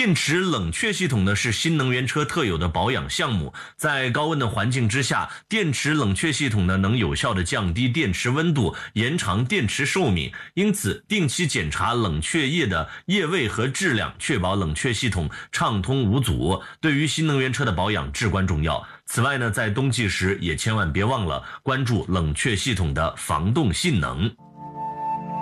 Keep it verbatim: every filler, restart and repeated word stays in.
电池冷却系统呢是新能源车特有的保养项目，在高温的环境之下，电池冷却系统呢能有效的降低电池温度，延长电池寿命。因此，定期检查冷却液的液位和质量，确保冷却系统畅通无阻，对于新能源车的保养至关重要。此外呢，在冬季时也千万别忘了关注冷却系统的防冻性能。